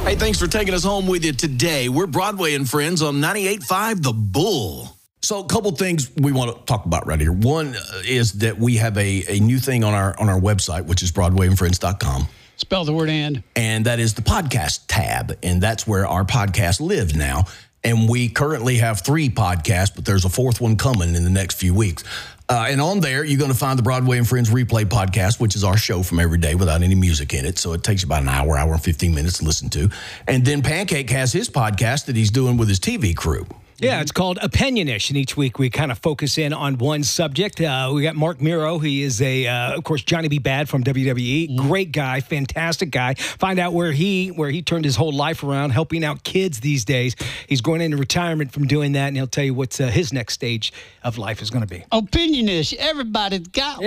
Hey, thanks for taking us home with you today. We're Broadway and Friends on 98.5 The Bull. So a couple things we want to talk about right here. One is that we have a new thing on our website, which is BroadwayandFriends.com. Spell the word and. And that is the podcast tab. And that's where our podcast lives now. And we currently have 3 podcasts, but there's a 4th one coming in the next few weeks. And on there, you're going to find the Broadway and Friends Replay podcast, which is our show from every day without any music in it. So it takes about an hour and 15 minutes to listen to. And then Pancake has his podcast that he's doing with his TV crew. Yeah, it's called Opinionish, and each week we kind of focus in on one subject. We got Mark Miro. He is of course, Johnny B. Bad from WWE. Great guy, fantastic guy. Find out where he turned his whole life around, helping out kids these days. He's going into retirement from doing that, and he'll tell you what his next stage of life is going to be. Opinionish. Everybody's got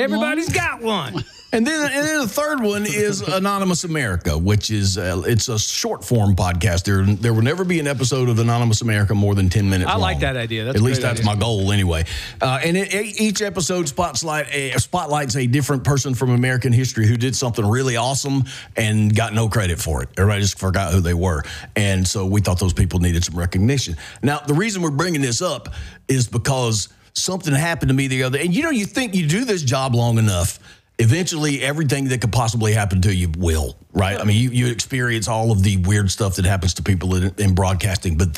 one. And then the third one is Anonymous America, which is it's a short form podcast. There will never be an episode of Anonymous America more than 10 minutes long. I like that idea. That's At least that's my goal anyway. And each episode spotlights a different person from American history who did something really awesome and got no credit for it. Everybody just forgot who they were. And so we thought those people needed some recognition. Now, the reason we're bringing this up is because something happened to me the other day. And you think you do this job long enough, eventually, everything that could possibly happen to you will, right? I mean, you experience all of the weird stuff that happens to people in broadcasting. But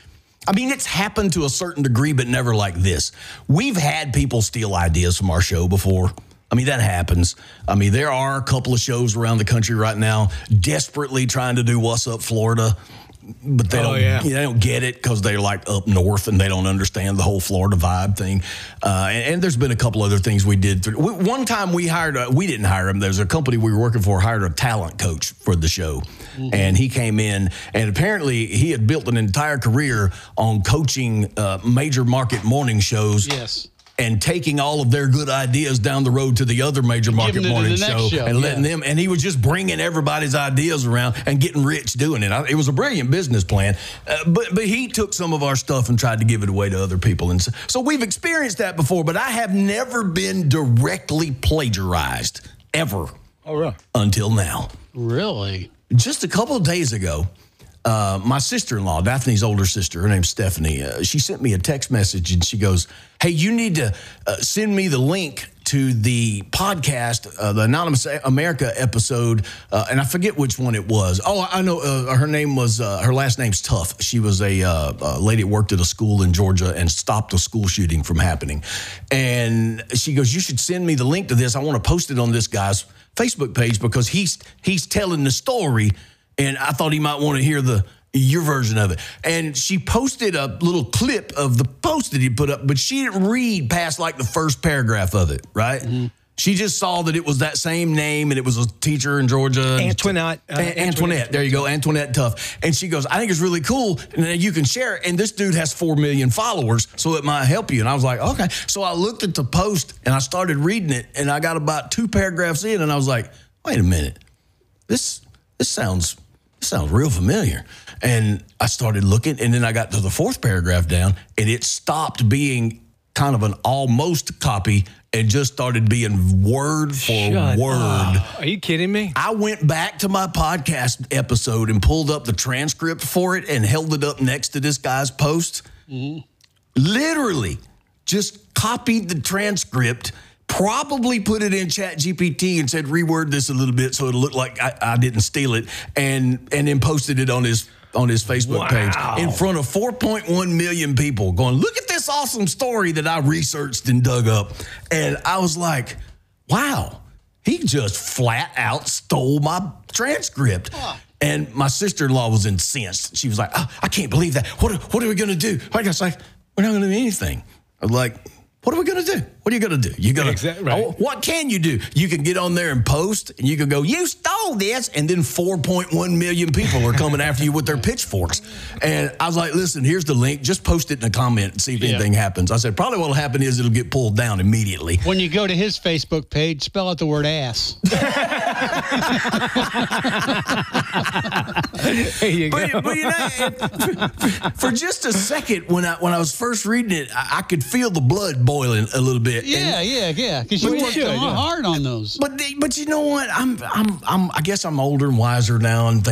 it's happened to a certain degree, but never like this. We've had people steal ideas from our show before. I mean, that happens. I mean, there are a couple of shows around the country right now desperately trying to do What's Up, Florida. But they don't get it because they're like up north and they don't understand the whole Florida vibe thing. And there's been a couple other things we did. One time we didn't hire him. There's a company we were working for hired a talent coach for the show. Mm-hmm. And he came in and apparently he had built an entire career on coaching major market morning shows. Yes. And taking all of their good ideas down the road to the other major market morning show and letting them, and he was just bringing everybody's ideas around and getting rich doing it. It was a brilliant business plan, but he took some of our stuff and tried to give it away to other people. And so we've experienced that before, but I have never been directly plagiarized, ever. Oh, really? Until now. Really? Just a couple of days ago, my sister-in-law, Daphne's older sister, her name's Stephanie, she sent me a text message and she goes, hey, you need to send me the link to the podcast, the Anonymous America episode, and I forget which one it was. Oh, I know her last name's Tuff. She was a lady that worked at a school in Georgia and stopped a school shooting from happening. And she goes, you should send me the link to this. I want to post it on this guy's Facebook page because he's telling the story. And I thought he might want to hear your version of it. And she posted a little clip of the post that he put up, but she didn't read past like the first paragraph of it, right? Mm-hmm. She just saw that it was that same name and it was a teacher in Georgia. Antoinette. There you go, Antoinette Tuff. And she goes, I think it's really cool and you can share it. And this dude has 4 million followers, so it might help you. And I was like, okay. So I looked at the post and I started reading it and I got about 2 paragraphs in and I was like, wait a minute. This sounds real familiar. And I started looking, and then I got to the 4th paragraph down, and it stopped being kind of an almost copy and just started being word for word. Are you kidding me? I went back to my podcast episode and pulled up the transcript for it and held it up next to this guy's post. Mm-hmm. Literally just copied the transcript, probably put it in ChatGPT and said, reword this a little bit so it'll look like I didn't steal it, and then posted it on his Facebook page in front of 4.1 million people going, look at this awesome story that I researched and dug up. And I was like, wow, he just flat out stole my transcript. And my sister-in-law was incensed. She was like, I can't believe that. What are we going to do? I was like, we're not going to do anything. I was like, what are we going to do? What are you going to do? You're going to, right. What can you do? You can get on there and post, and you can go, you stole this, and then 4.1 million people are coming after you with their pitchforks. And I was like, listen, here's the link. Just post it in a comment and see if anything happens. I said, probably what'll happen is it'll get pulled down immediately. When you go to his Facebook page, spell out the word ass. There you go. But you know, for just a second, when I was first reading it, I could feel the blood boiling a little bit. Yeah. Because you worked hard on those. But you know what? I guess I'm older and wiser now, and